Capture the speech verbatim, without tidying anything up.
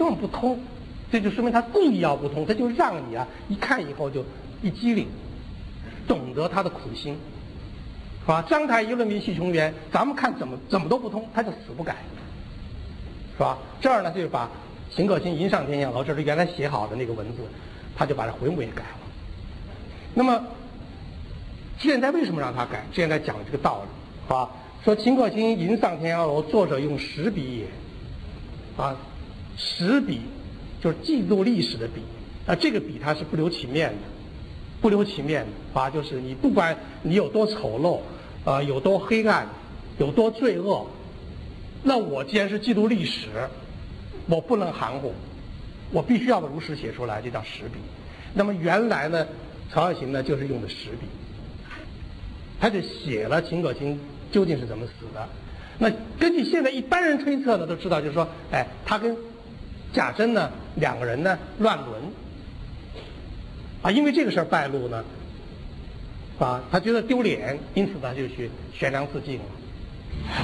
根本不通，这就说明他故意要不通，他就让你啊一看以后就一激灵，懂得他的苦心，是吧？章台一论明细穷源，咱们看怎么怎么都不通，他就死不改，是吧？这儿呢就是把秦可卿吟上天下楼，这是原来写好的那个文字，他就把这回目也改了。那么现在为什么让他改？现在讲这个道理，是吧？说秦可卿吟上天下楼，作者用实笔也，啊，实笔就是记录历史的笔，啊，这个笔它是不留情面的，不留情面的，啊，就是你不管你有多丑陋，啊，有多黑暗，有多罪恶，那我既然是记录历史，我不能含糊，我必须要把如实写出来，这叫实笔。那么原来呢，曹雪芹呢就是用的实笔，他就写了秦可卿究竟是怎么死的。那根据现在一般人推测呢，都知道就是说，哎，他跟贾珍呢两个人呢乱伦，啊，因为这个事儿败露呢，啊，他觉得丢脸，因此他就去悬梁自尽了。